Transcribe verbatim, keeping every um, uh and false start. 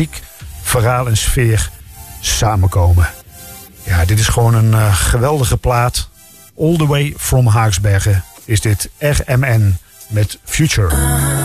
muziek, verhaal en sfeer samenkomen. Ja, dit is gewoon een uh, geweldige plaat. All the way from Haaksbergen is dit R M N met Future.